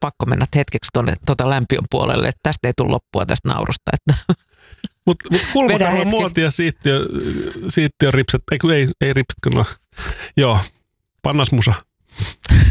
pakko mennä hetkeksi tuonne lämpiön puolelle, että tästä ei tule loppua tästä naurusta. Mutta kulmakarvan muoti ja siittiö ripset, ei ripset, joo, pannasmusa.